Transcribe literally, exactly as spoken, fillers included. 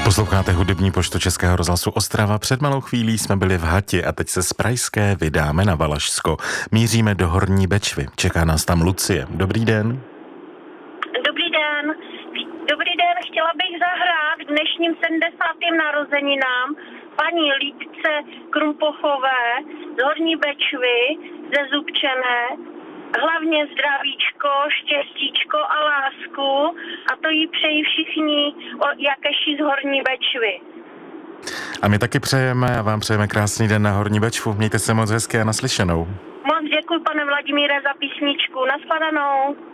Posloucháte hudební poštu Českého rozhlasu Ostrava. Před malou chvílí jsme byli v Hati a teď se z Pražské vydáme na Valašsko. Míříme do Horní Bečvy. Čeká nás tam Lucie. Dobrý den. Dobrý den. Dobrý den. Chtěla bych zahrát k dnešním sedmdesátým narozeninám paní Lidce Krumpochové z Horní Bečvy, ze Zubčené. Hlavně zdravíčko, štěstíčko a lásku, a to jí přejí všichni jakeši z Horní Bečvy. A my taky přejeme a vám přejeme krásný den na Horní Bečvu. Mějte se moc hezky a naslyšenou. Moc děkuji, pane Vladimíre, za písničku. Nashledanou.